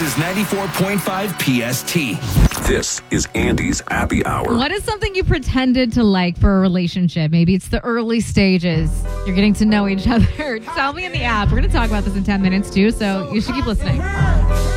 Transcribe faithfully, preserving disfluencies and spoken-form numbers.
is ninety-four point five P S T. This is Andy's Happy Hour. What is something you pretended to like for a relationship? Maybe it's the early stages. You're getting to know each other. Tell me in the app. We're going to talk about this in ten minutes, too, so you should keep listening.